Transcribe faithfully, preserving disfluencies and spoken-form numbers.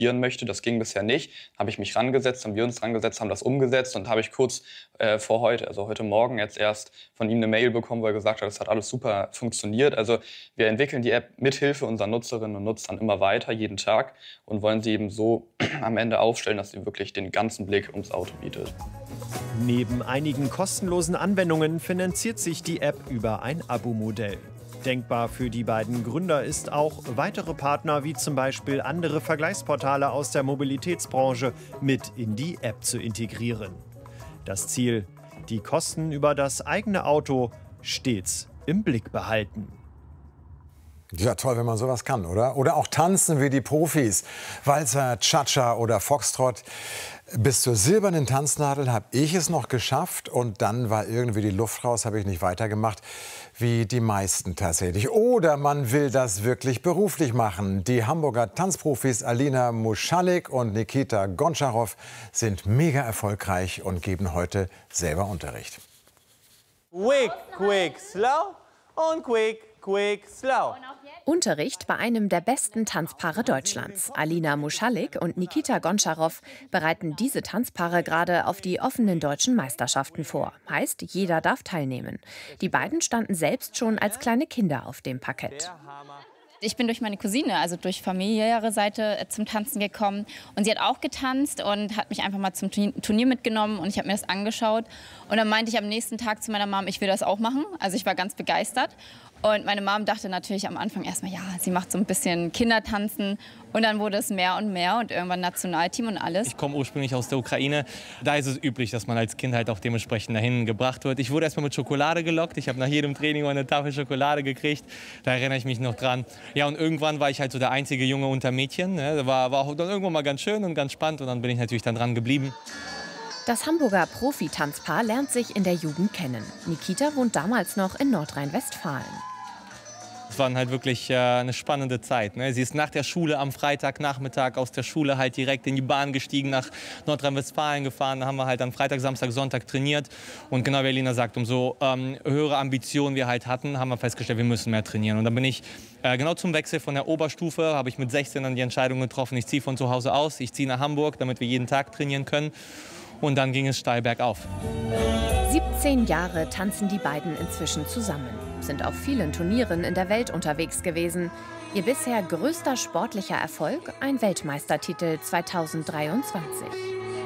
probieren möchte. Das ging bisher nicht. Habe ich mich rangesetzt, haben wir uns rangesetzt, haben das umgesetzt und habe ich kurz äh, vor heute, also heute Morgen jetzt erst von ihm eine Mail bekommen, wo er gesagt hat, das hat alles super funktioniert. Also wir entwickeln die App mithilfe unserer Nutzerinnen und Nutzern immer weiter, jeden Tag, und wollen sie eben so am Ende aufstellen, dass sie wirklich den ganzen Blick ums Auto bietet. Neben einigen kostenlosen Anwendungen finanziert sich die App über ein Abo-Modell. Denkbar für die beiden Gründer ist auch, weitere Partner wie zum Beispiel andere Vergleichsportale aus der Mobilitätsbranche mit in die App zu integrieren. Das Ziel: die Kosten über das eigene Auto stets im Blick behalten. Ja, toll, wenn man sowas kann, oder? Oder auch tanzen wie die Profis. Walzer, Cha-Cha oder Foxtrot. Bis zur silbernen Tanznadel habe ich es noch geschafft und dann war irgendwie die Luft raus, habe ich nicht weitergemacht, wie die meisten tatsächlich. Oder man will das wirklich beruflich machen. Die Hamburger Tanzprofis Alina Muschalik und Nikita Gontscharow sind mega erfolgreich und geben heute selber Unterricht. Quick, quick, slow und quick, quick, slow. Unterricht bei einem der besten Tanzpaare Deutschlands. Alina Muschalik und Nikita Gontscharow bereiten diese Tanzpaare gerade auf die offenen deutschen Meisterschaften vor. Heißt, jeder darf teilnehmen. Die beiden standen selbst schon als kleine Kinder auf dem Parkett. Ich bin durch meine Cousine, also durch familiäre Seite, zum Tanzen gekommen. Und sie hat auch getanzt und hat mich einfach mal zum Turnier mitgenommen. Und ich habe mir das angeschaut. Und dann meinte ich am nächsten Tag zu meiner Mom, ich will das auch machen. Also ich war ganz begeistert. Und meine Mom dachte natürlich am Anfang erstmal, ja, sie macht so ein bisschen Kindertanzen. Und dann wurde es mehr und mehr und irgendwann Nationalteam und alles. Ich komme ursprünglich aus der Ukraine. Da ist es üblich, dass man als Kind halt auch dementsprechend dahin gebracht wird. Ich wurde erstmal mit Schokolade gelockt. Ich habe nach jedem Training mal eine Tafel Schokolade gekriegt. Da erinnere ich mich noch dran. Ja, und irgendwann war ich halt so der einzige Junge unter Mädchen. Das war, war auch dann irgendwann mal ganz schön und ganz spannend. Und dann bin ich natürlich dann dran geblieben. Das Hamburger Profi-Tanzpaar lernt sich in der Jugend kennen. Nikita wohnt damals noch in Nordrhein-Westfalen. Es war halt wirklich äh, eine spannende Zeit. Ne? Sie ist nach der Schule am Freitagnachmittag aus der Schule halt direkt in die Bahn gestiegen, nach Nordrhein-Westfalen gefahren. Da haben wir halt am Freitag, Samstag, Sonntag trainiert. Und genau wie Alina sagt, umso ähm, höhere Ambitionen wir halt hatten, haben wir festgestellt, wir müssen mehr trainieren. Und dann bin ich äh, genau zum Wechsel von der Oberstufe, habe ich mit sechzehn dann die Entscheidung getroffen, ich ziehe von zu Hause aus, ich ziehe nach Hamburg, damit wir jeden Tag trainieren können. Und dann ging es steil bergauf. siebzehn Jahre tanzen die beiden inzwischen zusammen, sind auf vielen Turnieren in der Welt unterwegs gewesen. Ihr bisher größter sportlicher Erfolg, ein Weltmeistertitel zweitausenddreiundzwanzig.